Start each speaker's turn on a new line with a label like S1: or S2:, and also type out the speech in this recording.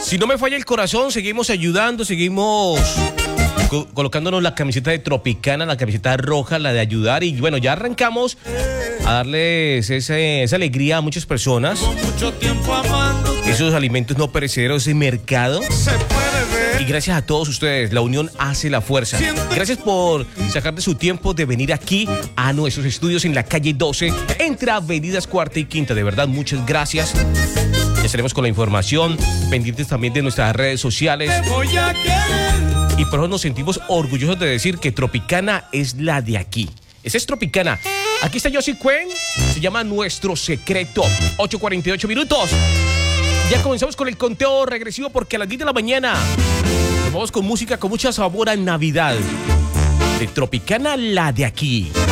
S1: Si no me falla el corazón, seguimos ayudando, seguimos colocándonos la camiseta de Tropicana, la camiseta roja, la de ayudar. Y bueno, ya arrancamos a darles esa alegría a muchas personas. Esos alimentos no perecederos de mercado. Y gracias a todos ustedes, la unión hace la fuerza. Gracias por sacar de su tiempo de venir aquí a nuestros estudios en la calle 12, entre avenidas Cuarta y Quinta. De verdad, muchas gracias. Ya estaremos con la información, pendientes también de nuestras redes sociales. Y por eso nos sentimos orgullosos de decir que Tropicana es la de aquí. Esa es Tropicana. Aquí está Josie Cuen, se llama Nuestro Secreto. 8:48 minutos. Ya comenzamos con el conteo regresivo porque a las 10 de la mañana nos vamos con música con mucha sabor a Navidad. De Tropicana, la de aquí.